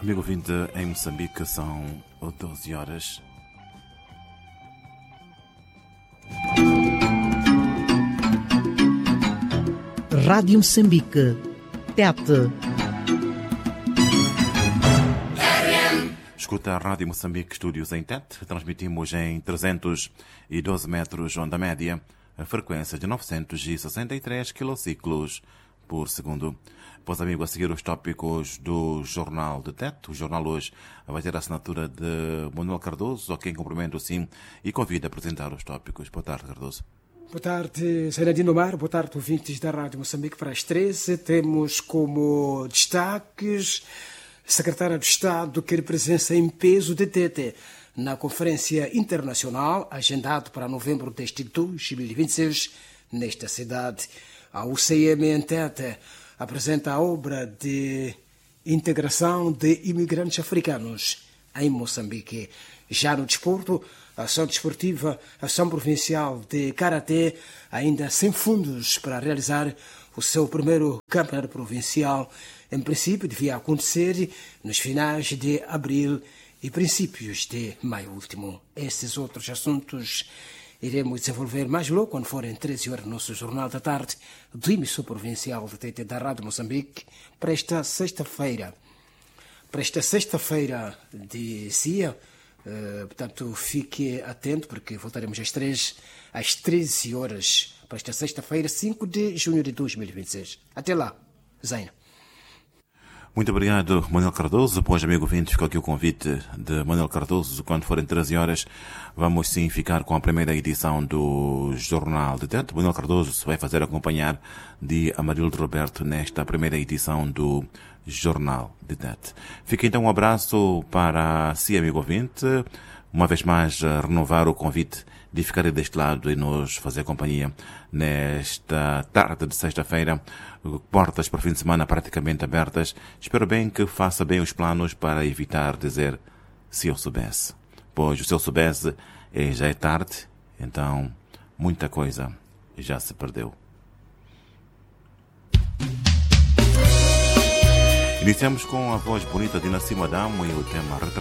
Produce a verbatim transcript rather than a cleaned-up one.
Amigo ouvinte, em Moçambique são doze horas. Rádio Moçambique, Tete. Escuta a Rádio Moçambique, estúdios em Tete. Transmitimos em trezentos e doze metros onda média, a frequência de novecentos e sessenta e três quilociclos por segundo. Pois, amigo, a seguir os tópicos do Jornal de Tete. O jornal hoje vai ter a assinatura de Manuel Cardoso, a quem cumprimento sim e convido a apresentar os tópicos. Boa tarde, Cardoso. Boa tarde, Senadino Mar. Boa tarde, ouvintes da Rádio Moçambique. Para as treze, temos como destaques: secretária de Estado quer presença em peso de Tete na Conferência Internacional, agendado para novembro deste dois mil e vinte e seis, nesta cidade. A U C M em Tete apresenta a obra de integração de imigrantes africanos em Moçambique. Já no desporto, a ação desportiva, a ação provincial de Karatê, ainda sem fundos para realizar o seu primeiro campeonato provincial. Em princípio, devia acontecer nos finais de abril e princípios de maio último. Esses outros assuntos iremos desenvolver mais logo, quando forem treze horas, no nosso Jornal da Tarde do emissor provincial de Tete da Rádio Moçambique, para esta sexta-feira. Para esta sexta-feira de C I A, uh, portanto, fique atento, porque voltaremos às três, às treze horas, para esta sexta-feira, cinco de junho de dois mil e vinte e seis. Até lá, Zaina. Muito obrigado, Manuel Cardoso. Pois, amigo ouvinte, ficou aqui o convite de Manuel Cardoso. Quando forem treze horas, vamos sim ficar com a primeira edição do Jornal de Tete. Manuel Cardoso se vai fazer acompanhar de Amarildo Roberto nesta primeira edição do Jornal de Tete. Fica então um abraço para si, amigo ouvinte. Uma vez mais, renovar o convite de ficar deste lado e nos fazer companhia nesta tarde de sexta-feira. Portas para o fim de semana praticamente abertas. Espero bem que faça bem os planos para evitar dizer se eu soubesse. Pois o se eu soubesse é, já é tarde, então muita coisa já se perdeu. Iniciamos com a voz bonita de Nassim Adamo e o tema Retrato.